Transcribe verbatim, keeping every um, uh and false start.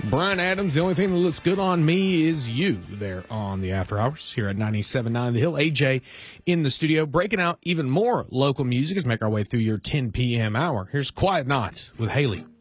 Brian Adams, the only thing that looks good on me is you there on the After Hours here at ninety-seven point nine The Hill. A J in the studio, breaking out even more local music as we make our way through your ten p.m. hour. Here's Quiet Knot with Haley.